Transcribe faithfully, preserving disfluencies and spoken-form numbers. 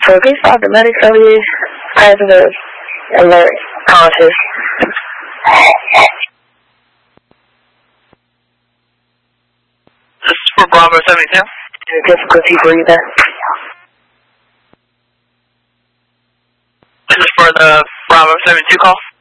So if he saw the medic earlier, positive, alert, conscious. This is for Bravo seventy-two. Difficulty breathing. This is for the Bravo seventy-two call.